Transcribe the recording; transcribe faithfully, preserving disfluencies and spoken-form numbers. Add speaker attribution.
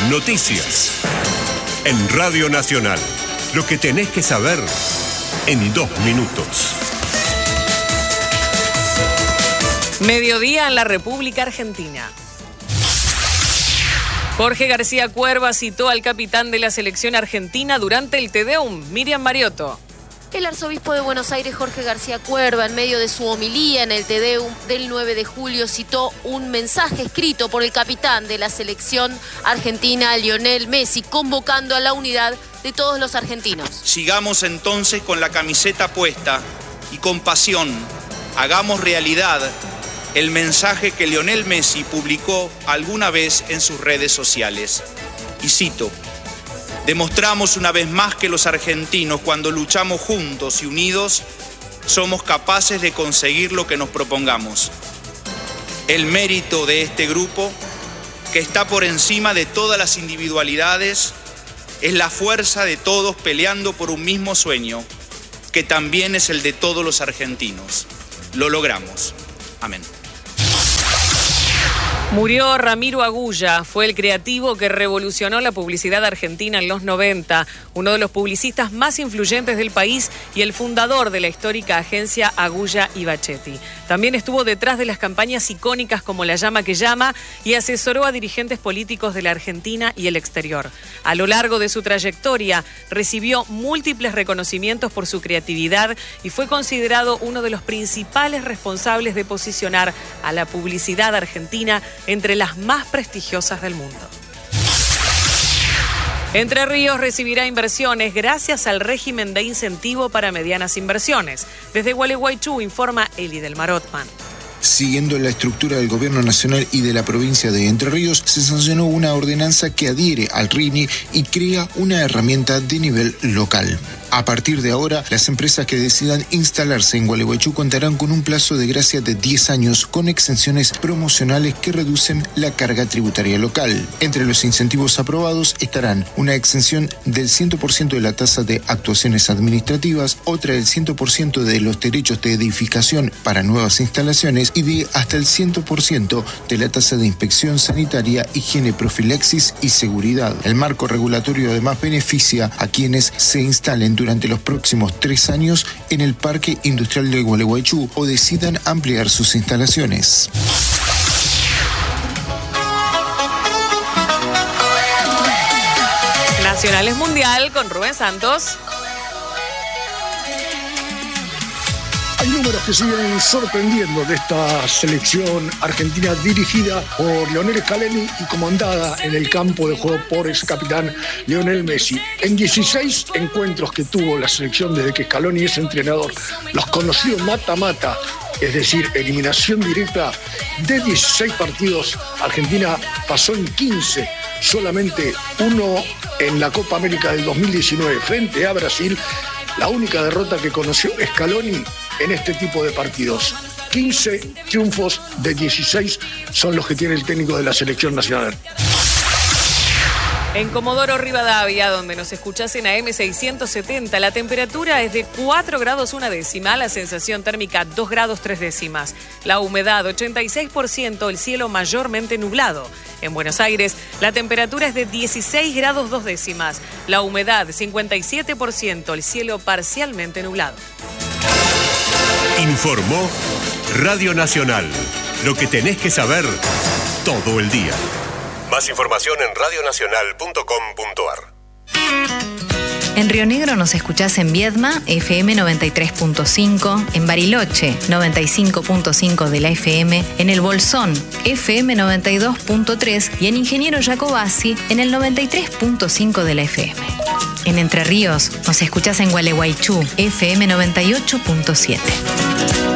Speaker 1: Noticias. En Radio Nacional. Lo que tenés que saber en dos minutos.
Speaker 2: Mediodía en la República Argentina. Jorge García Cuerva citó al capitán de la selección argentina durante el Te Deum. Miriam Mariotto.
Speaker 3: El arzobispo de Buenos Aires, Jorge García Cuerva, en medio de su homilía en el Te Deum del nueve de julio, citó un mensaje escrito por el capitán de la selección argentina, Lionel Messi, convocando a la unidad de todos los argentinos.
Speaker 4: Sigamos entonces con la camiseta puesta y con pasión, hagamos realidad el mensaje que Lionel Messi publicó alguna vez en sus redes sociales. Y cito: demostramos una vez más que los argentinos, cuando luchamos juntos y unidos, somos capaces de conseguir lo que nos propongamos. El mérito de este grupo, que está por encima de todas las individualidades, es la fuerza de todos peleando por un mismo sueño, que también es el de todos los argentinos. Lo logramos. Amén.
Speaker 2: Murió Ramiro Agulla, fue el creativo que revolucionó la publicidad argentina en los noventa, uno de los publicistas más influyentes del país y el fundador de la histórica agencia Agulla y Bachetti. También estuvo detrás de las campañas icónicas como La Llama que Llama y asesoró a dirigentes políticos de la Argentina y el exterior. A lo largo de su trayectoria recibió múltiples reconocimientos por su creatividad y fue considerado uno de los principales responsables de posicionar a la publicidad argentina entre las más prestigiosas del mundo. Entre Ríos recibirá inversiones gracias al régimen de incentivo para medianas inversiones. Desde Gualeguaychú informa Eli del Marotman.
Speaker 5: Siguiendo la estructura del gobierno nacional y de la provincia de Entre Ríos, se sancionó una ordenanza que adhiere al R I N I y crea una herramienta de nivel local. A partir de ahora, las empresas que decidan instalarse en Gualeguaychú contarán con un plazo de gracia de diez años con exenciones promocionales que reducen la carga tributaria local. Entre los incentivos aprobados estarán una exención del cien por ciento de la tasa de actuaciones administrativas, otra del cien por ciento de los derechos de edificación para nuevas instalaciones y de hasta el cien por ciento de la tasa de inspección sanitaria, higiene, profilaxis y seguridad. El marco regulatorio además beneficia a quienes se instalen durante los próximos tres años en el Parque Industrial de Gualeguaychú o decidan ampliar sus instalaciones.
Speaker 2: Nacionales Mundial con Rubén Santos.
Speaker 6: Hay números que siguen sorprendiendo de esta selección argentina dirigida por Lionel Scaloni y comandada en el campo de juego por ese capitán Lionel Messi. En dieciséis encuentros que tuvo la selección desde que Scaloni es entrenador, los conocidos mata-mata, es decir, eliminación directa, de dieciséis partidos, Argentina pasó en quince, solamente uno en la Copa América del dos mil diecinueve frente a Brasil, la única derrota que conoció Scaloni en este tipo de partidos. quince triunfos de dieciséis son los que tiene el técnico de la selección nacional.
Speaker 2: En Comodoro Rivadavia, donde nos escuchás en A M seiscientos setenta, la temperatura es de cuatro grados una décima, la sensación térmica dos grados tres décimas. La humedad ochenta y seis por ciento, el cielo mayormente nublado. En Buenos Aires, la temperatura es de dieciséis grados dos décimas, la humedad cincuenta y siete por ciento, el cielo parcialmente nublado.
Speaker 1: Informó Radio Nacional. Lo que tenés que saber todo el día. Más información en radio nacional punto com punto a r.
Speaker 7: En Río Negro nos escuchás en Viedma, F M noventa y tres punto cinco, en Bariloche, noventa y cinco punto cinco de la F M, en El Bolsón, F M noventa y dos punto tres y en Ingeniero Jacobasi, en el noventa y tres punto cinco de la F M. En Entre Ríos nos escuchás en Gualeguaychú, F M noventa y ocho punto siete.